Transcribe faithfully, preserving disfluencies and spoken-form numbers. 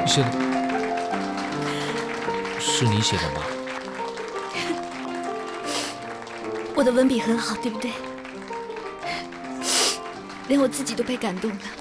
写的是你写的吗？ 我的文笔很好，对不对？连我自己都被感动了。